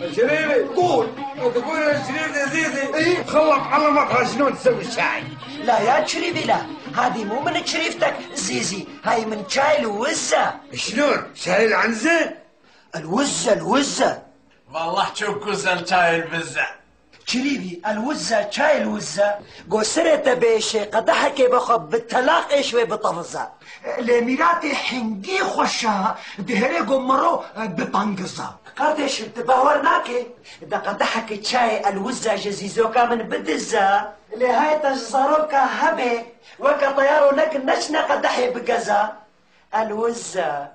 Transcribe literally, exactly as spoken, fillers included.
شريفي قول. تقول يا شريف يا سيدي ايه؟ خلط علمك شلون تسوي الشاي. لا يا شريفي لا، هذه مو من شريفتك زيزي، هاي من شاي الوزة. شلون؟ شاي العنزة؟ الوزة الوزة والله شو كوزن شاي البزة. شريفي الوزة شاي الوزة قصرت بيشي قدحك بخب بالتلاقي شوي بطفزة لميراتي حنقي خوشها دهري قمرو بطنقزة قردش تباورناكي دا قدحك شاي الوزة جزيزوكا من بدزة لهاي تجزروكا هبي وكا طيارو لك نشنا قدحي بقزة الوزة